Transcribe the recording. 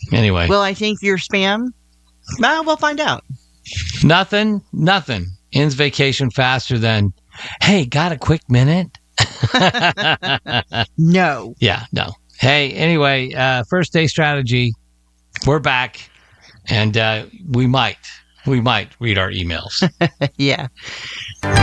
Anyway. Will I think you're spam? We'll find out. Nothing ends vacation faster than, hey, got a quick minute? No. Yeah, no. Hey, anyway, first day strategy. We're back, and we might read our emails. Yeah.